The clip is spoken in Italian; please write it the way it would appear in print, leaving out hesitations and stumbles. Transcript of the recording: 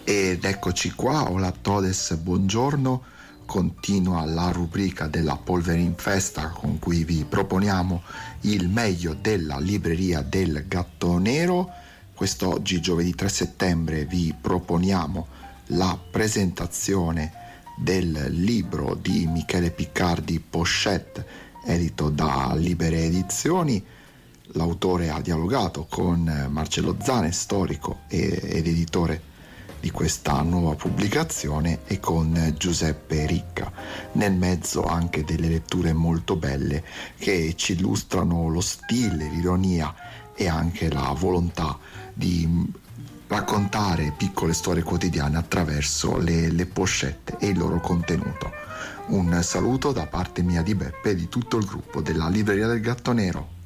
Ed eccoci qua, hola todes, buongiorno. Continua la rubrica della Polvere in Festa con cui vi proponiamo il meglio della libreria del Gatto Nero. Quest'oggi, giovedì 3 settembre, vi proponiamo la presentazione del libro di Michele Piccardi, Pochette, edito da Libere Edizioni. L'autore ha dialogato con Marcello Zane, storico ed editore di questa nuova pubblicazione, e con Giuseppe Ricca. Nel mezzo anche delle letture molto belle che ci illustrano lo stile, l'ironia e anche la volontà di raccontare piccole storie quotidiane attraverso le pochette e il loro contenuto. Un saluto da parte mia, di Beppe, e di tutto il gruppo della Libreria del Gatto Nero.